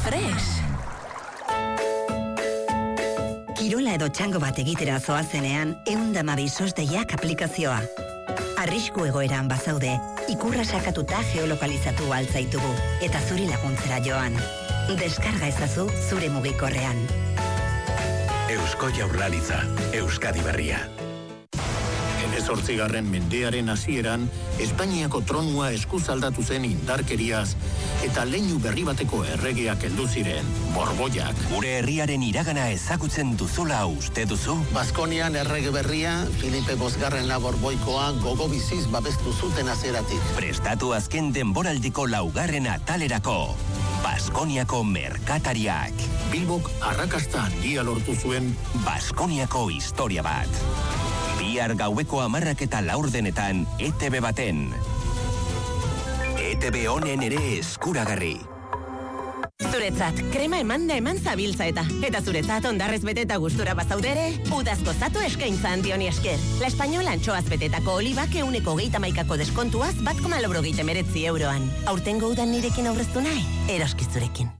Fresh. Kirola edo txango bat egitera zoazenean, 112 SOS-deiak aplikazioa. Arrisku egoeran bazaude, ikurra sakatuta geolokalizatu altzaitugu, eta zuri laguntzera joan. Deskarga ezazu zure mugikorrean. Eusko Jaurlaritza, Euskadi Berria. 18. mendearen hasieran, Espainiako tronua eskuz aldatu zen indarkeriaz, eta leinu berri bateko erregeak heldu ziren, Borboiak. Gure herriaren iragana ezagutzen duzula uste duzu? Baskonian errege berria, Filipe Bosgarrena Borboikoa gogo biziz babestu zuten hasieratik. Prestatu azken denboraldiko 4. atalerako. Baskoniako merkatariak. Bilbok arrakasta handia lortu zuen Baskoniako historia bat. Bihar gaueko 10:04 ETB baten. ETB honen ere eskuragarri. Zuretzat, krema eman zabiltza eta zuretzat ondarrez beteta gustura bazaudere, udazko zatu eskaintza handioni esker. La Española antxoaz betetako olibak 130 deskontuaz 1,99 euroan. Aurtengo udan nirekin aurreztu nahi, eroskizurekin.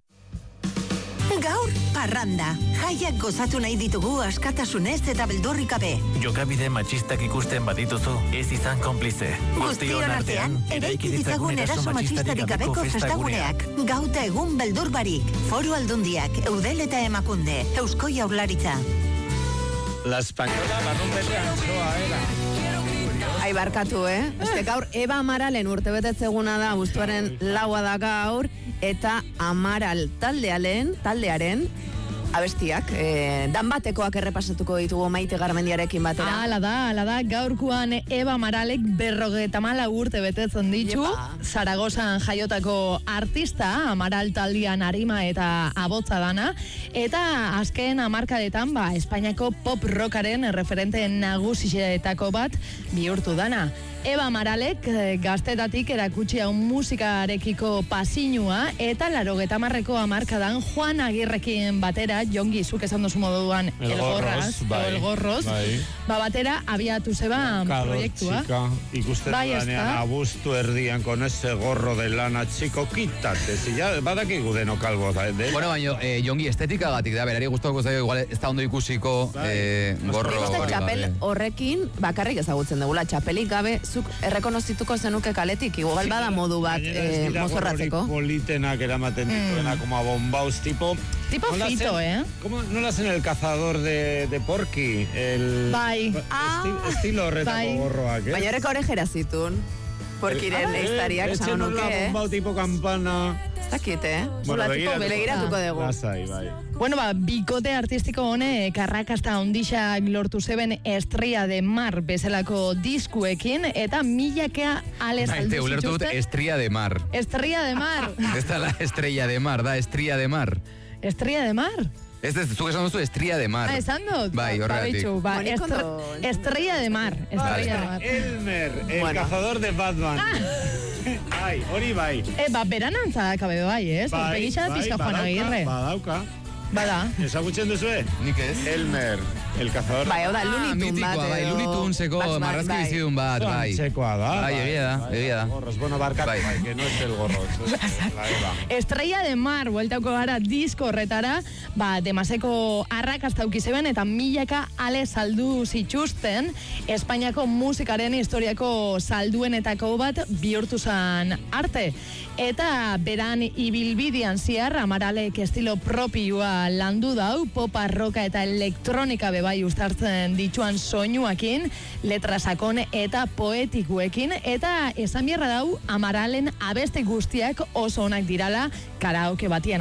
Gaur, parranda. Jaiak gozatu nahi ditugu askatasunez eta beldurrik gabe. Jokabide matxistak ikusten badituzu, ez izan konplize. Guztion artean, eraiki ditzagun eraso matxistarik gabeko festaguneak. Gauta egun beldur barik. Foru Aldundiak, Eudel eta Emakunde, Eusko Jaurlaritza. La Española barrunbetean zoa era. Ai, barkatu, Este gaur, Eba Amaralen urtebetetzeguna da, abuztuaren 4 da gaur, eta Amaral taldearen, abestiak, danbatekoak errepasatuko ditugu Maite Garmendiarekin batera. Hala da, gaurkoan Eba Amaralek 54 urte betetzen ditu, Zaragozan jaiotako artista, Amaral taldean arima eta abotza dana, eta azken hamarkadetan, Espainiako pop rockaren referente nagusietako bat bihurtu dana. Eba Amaralek gaztetatik erakutsi hau musikarekiko pasinua eta 80ko hamarkadan Juan Agirrekin batera, Jongi, zuk esan dozu moduan El Gorroz, batera abiatu zeban proiektua. Chica, ikusten dudanean abuztu erdian con ese gorro de lana, chico, quítate, si ya badakigu deno kalbo da. Bueno, baina, Jongi, estetikagatik da, berari gustatuko zaio, igual ez da ondo ikusiko gorro. Ikusten txapel horrekin, bakarrik ezagutzen dugula, txapelik gabe, zuk errekonozituko zenuke kaletik, igual bada modu bat mozorratzeko. Politenak eramaten dituena, como a bombaus, tipo fito, ¿No lo hacen el cazador de Porky? Estilo horretako gorroak, Baina horreko orejera zitun. Porkiren eiztariak esan nuke, Etxe bombau tipo campana. Zakit, Bueno, begiratuko dugu. Lasai, bai. Bueno, bikote artistiko honek arrakasta ondixak lortu zeben Estrella de Mar bezalako diskuekin, eta milakea ale saldu zituzten. Ulertu dut Estrella de Mar. Estrella de Mar. Ez da la Estrella de Mar, da Estrella de Mar. Estrella de Mar? Ez, zuk esan duzu Estrella de Mar. Esan dut? Bai, horregatik. Estrella de Mar. Elmer, el cazador de Batman. Bai, hori bai. Beranantza kabe bai, ez? Begitxa da pizka Juan Agirre. Badauka. Bada. Ezagutzen duzue? Nik ez. Elmer, el cazador. Bai, hau da, Lunitun bat. Bai, Lunitunseko marrazki bizidun bat, bai. Txekoa da. Bai, egia da. Gorros, bueno, barkatu, bai, que no es el gorro. Estrella de Mar, bueltauko gara disko horretara, demaseko arrakasta zeben eta milaka ale saldu zituzten, Espainiako musikaren historiako salduenetako bat bihurtu zan arte. Eta beran ibilbidean ziar, Amaralek estilo propioa landu dau, popa, roka eta elektronika bebai uztartzen dituan soinuakin, letra sakon eta poetikuekin, eta esan bierra dau Amaralen abeste guztiak oso onak dirala karaoke batian